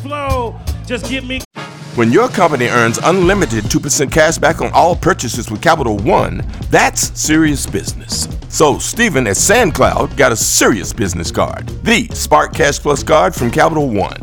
flow. Just give me. When your company earns unlimited 2% cash back on all purchases with Capital One, that's serious business. So Stephen at SandCloud got a serious business card, the Spark Cash Plus card from Capital One.